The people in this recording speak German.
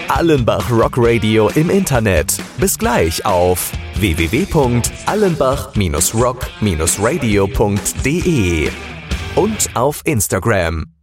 Allenbach Rock Radio im Internet. Bis gleich auf www.allenbach-rock-radio.de und auf Instagram